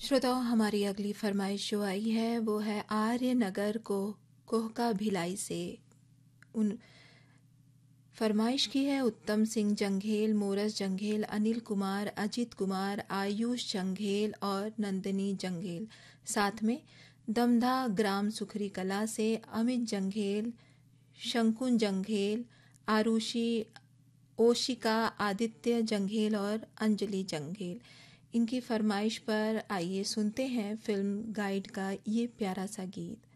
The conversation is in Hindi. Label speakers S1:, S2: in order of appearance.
S1: श्रोताओं, हमारी अगली फरमाइश जो आई है वो है आर्य नगर को कोहका भिलाई से। उन फरमाइश की है उत्तम सिंह जंघेल, मोरस जंघेल, अनिल कुमार, अजित कुमार, आयुष जंघेल और नंदिनी जंघेल। साथ में दमदा ग्राम सुखरी कला से अमित जंघेल, शंकुन जंघेल, आरुषि, ओशिका, आदित्य जंघेल और अंजलि जंघेल। इनकी फरमाइश पर आइए सुनते हैं फिल्म गाइड का ये प्यारा सा गीत।